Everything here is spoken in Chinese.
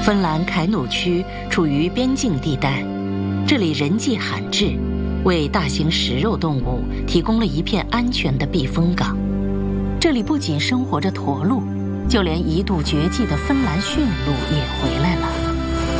芬兰凯努区处于边境地带，这里人迹罕至，为大型食肉动物提供了一片安全的避风港。这里不仅生活着驼鹿，就连一度绝迹的芬兰驯鹿也回来了。